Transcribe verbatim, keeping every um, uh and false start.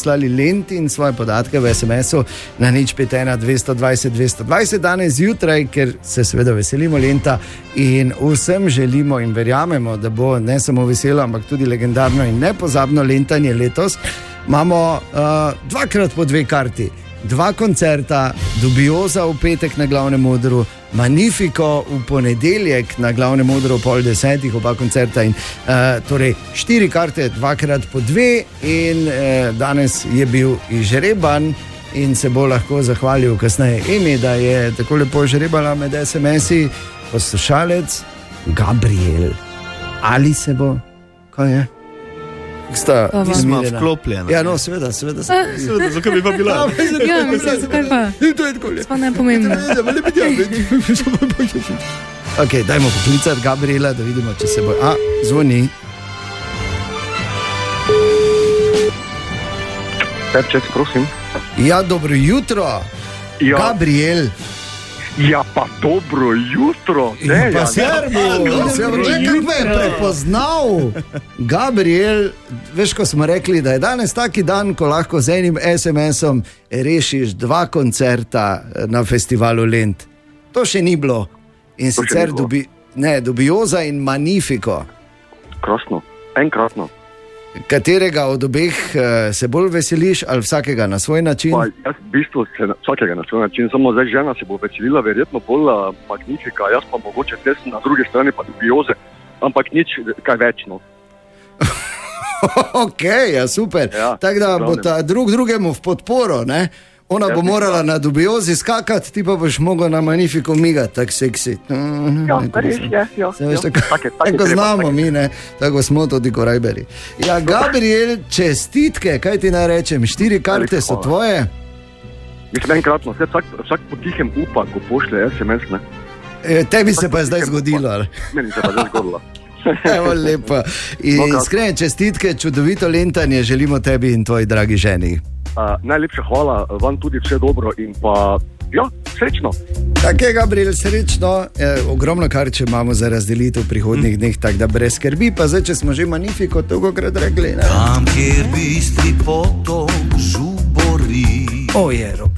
poslali lent in svoje podatke v es em esu na nič pet ena dvesto dvajset dvesto dvajset danes zjutraj, ker se seveda veselimo lenta in vsem želimo in verjamemo, da bo ne samo veselo, ampak tudi legendarno in nepozabno lentanje letos. Imamo uh, dvakrat po dve karti, dva koncerta, Dubioza v petek na Glavnem odru, Magnifico v ponedeljek na Glavnem odru pol desetih, oba koncerta in uh, torej štiri karte, dvakrat po dve in uh, danes je bil izžreban in se bo lahko zahvalil kasneje Emi, da je tako lepo žrebala med es em esi. Poslušalec Gabriel, ali se bo, kaj je? Sta smo vklopljeni. Ja, no, seveda, seveda. Seveda, zakaj bi pa bila? Ja, mislim, zakaj pa? To je tako le. Spa nepomembno. Ok, dajmo poklicati Gabriela, da vidimo, če se bo... A, zvoni. Pepčec, prosim. Ja, dobro jutro. Ja. Gabriel. Ja, pa dobro jutro. Ja, pa servo. Servo, kako me je prepoznal. Gabriel, veš, ko smo rekli, da je danes taki dan, ko lahko z enim es em esom rešiš dva koncerta na festivalu Lent. To še ni bilo. In To sicer še ni bilo. dobi, ne, Dubioza in Magnifico. Krasno, enkratno. Katerega od obeh eh, se bolj veseliš ali vsakega na svoj način? Pa jaz v bistvu se na, vsakega na svoj način, samo zdaj žena se bo veselila, verjetno bolj uh, Magnifica, jaz pa mogoče tesno na druge strani pa Dubioze, ampak nič kaj več, no. Ok, ja, super. Ja, Tako da bo pravim. ta drug drugemu v podporo, ne? Ona Ja, bo mislim, morala da. na Dubiozi skakati, ti pa boš mogel na Magnifico migati, tako seksi. Ja, res je, ja. Se veš, ja. tako, Take- take tako treba, znamo take. mi, ne? Tako smo tudi korajberi. Ja, Gabriel, čestitke, kaj ti naj rečem, štiri karte so hvala. tvoje. Mislim, enkratno, vse vsak, vsak potihem upa, ko pošlje es em es, ne. E, tebi se pa je zdaj zgodilo, ali? Meni se pa zdaj zgodilo. Evo, lepo. In No, kratko. iskrene čestitke, čudovito lentanje želimo tebi in tvoji dragi ženi. Uh, najlepša hvala, vam tudi vse dobro in pa, ja, srečno. Tako je, Gabriel, srečno. E, ogromno kar če imamo za razdelitev v prihodnjih dneh, tako da brez skrbi. Pa zdaj, če smo že Magnifico togokrat rekli, ne? Tam, kjer bistri potok žubori. O, je,